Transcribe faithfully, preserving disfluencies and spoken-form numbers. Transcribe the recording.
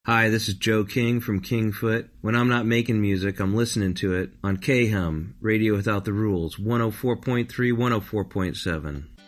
Hi, this is Joe King from Kingfoot. When I'm not making music, I'm listening to it on K H U M, Radio Without the Rules, one oh four point three, one oh four point seven.